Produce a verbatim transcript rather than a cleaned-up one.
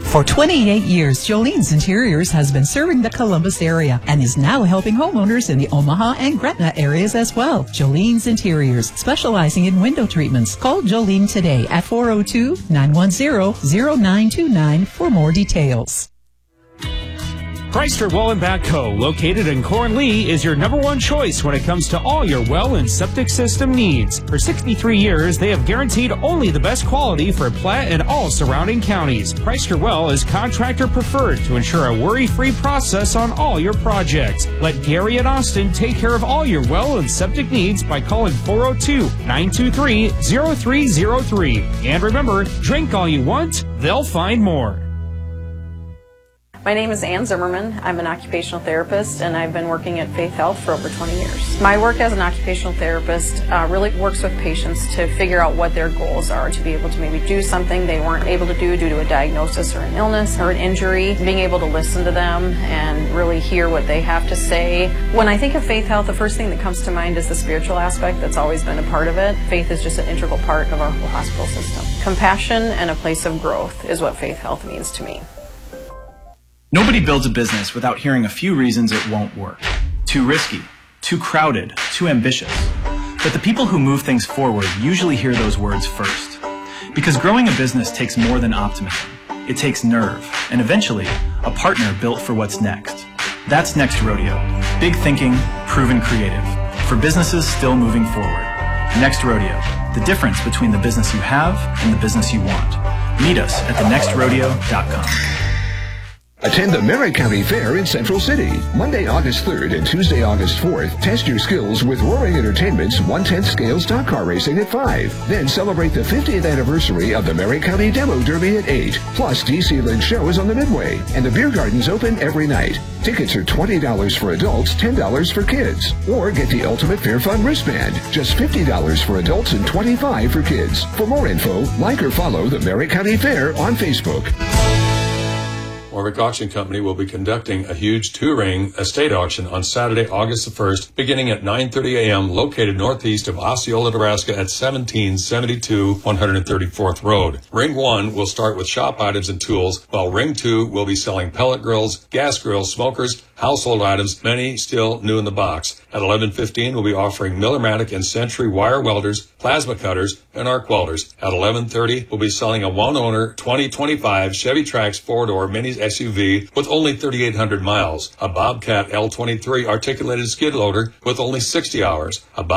For twenty-eight years, Jolene's Interiors has been serving the Columbus area and is now helping homeowners in the Omaha and Gretna areas as well. Jolene's Interiors, specializing in window treatments. Call Jolene today at four oh two, nine one zero, zero nine two nine for more details. Chrysler Well and Backhoe, located in Cornlee, is your number one choice when it comes to all your well and septic system needs. For sixty-three years, they have guaranteed only the best quality for Platte and all surrounding counties. Chrysler Well is contractor preferred to ensure a worry-free process on all your projects. Let Gary and Austin take care of all your well and septic needs by calling four oh two, nine two three, oh three oh three. And remember, drink all you want, they'll find more. My name is Ann Zimmerman. I'm an occupational therapist, and I've been working at Faith Health for over twenty years. My work as an occupational therapist uh, really works with patients to figure out what their goals are, to be able to maybe do something they weren't able to do due to a diagnosis or an illness or an injury, being able to listen to them and really hear what they have to say. When I think of Faith Health, the first thing that comes to mind is the spiritual aspect that's always been a part of it. Faith is just an integral part of our whole hospital system. Compassion and a place of growth is what Faith Health means to me. Nobody builds a business without hearing a few reasons it won't work. Too risky, too crowded, too ambitious. But the people who move things forward usually hear those words first. Because growing a business takes more than optimism. It takes nerve, and eventually, a partner built for what's next. That's Next Rodeo. Big thinking, proven creative. For businesses still moving forward. Next Rodeo. The difference between the business you have and the business you want. Meet us at the next rodeo dot com. Attend the Merritt County Fair in Central City. Monday, August third and Tuesday, August fourth. Test your skills with Roaring Entertainment's one-tenth scale stock car racing at five. Then celebrate the fiftieth anniversary of the Merritt County Demo Derby at eight. Plus, D C Lynch Show is on the Midway, and the beer garden's open every night. Tickets are twenty dollars for adults, ten dollars for kids. Or get the Ultimate Fair Fun wristband, just fifty dollars for adults and twenty-five dollars for kids. For more info, like or follow the Merritt County Fair on Facebook. Warwick Auction Company will be conducting a huge two-ring estate auction on Saturday, August the first, beginning at nine thirty a.m., located northeast of Osceola, Nebraska at seventeen seventy-two one hundred thirty-fourth Road. Ring one will start with shop items and tools, while Ring two will be selling pellet grills, gas grills, smokers, household items, many still new in the box. At eleven fifteen, we'll be offering Millermatic and Century wire welders, plasma cutters, and arc welders. At eleven thirty, we'll be selling a one-owner twenty twenty-five Chevy Trax four-door mini S U V with only thirty-eight hundred miles, a Bobcat L twenty-three articulated skid loader with only sixty hours, a